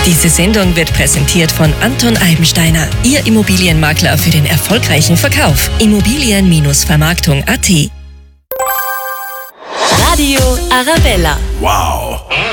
Diese Sendung wird präsentiert von Anton Eibensteiner, Ihr Immobilienmakler für den erfolgreichen Verkauf. Immobilien-Vermarktung.at. Radio Arabella. Wow.